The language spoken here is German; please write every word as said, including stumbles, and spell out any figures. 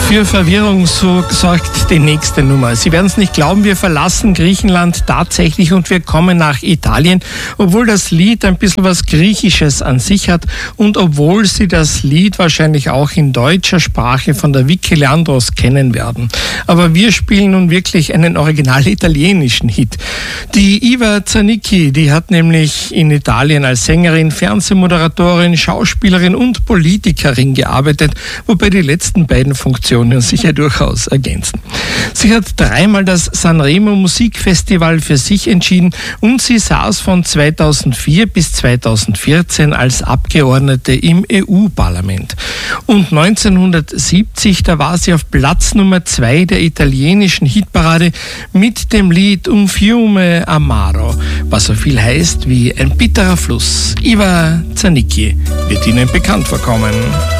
Für Verwirrung so sorgt die nächste Nummer. Sie werden es nicht glauben, wir verlassen Griechenland tatsächlich und wir kommen nach Italien, obwohl das Lied ein bisschen was Griechisches an sich hat und obwohl Sie das Lied wahrscheinlich auch in deutscher Sprache von der Vicky Leandros kennen werden. Aber wir spielen nun wirklich einen original italienischen Hit. Die Iva Zanicchi, die hat nämlich in Italien als Sängerin, Fernsehmoderatorin, Schauspielerin und Politikerin gearbeitet, wobei die letzten beiden Funktionen sich ja durchaus ergänzen. Sie hat dreimal das Sanremo Musikfestival für sich entschieden und sie saß von zweitausendvier bis zweitausendvierzehn als Abgeordnete im E U-Parlament. Und neunzehnhundertsiebzig, da war sie auf Platz Nummer zwei der italienischen Hitparade mit dem Lied Un fiume amaro, was so viel heißt wie ein bitterer Fluss. Iva Zanicchi wird Ihnen bekannt vorkommen.